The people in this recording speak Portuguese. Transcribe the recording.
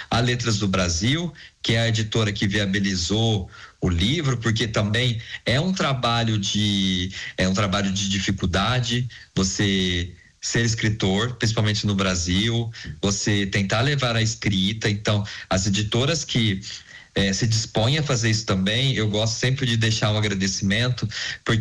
a Letras do Brasil, que é a editora que viabilizou o livro, porque também é um trabalho de dificuldade, você ser escritor, principalmente no Brasil, você tentar levar a escrita. Então, as editoras que se dispõem a fazer isso também, eu gosto sempre de deixar um agradecimento, porque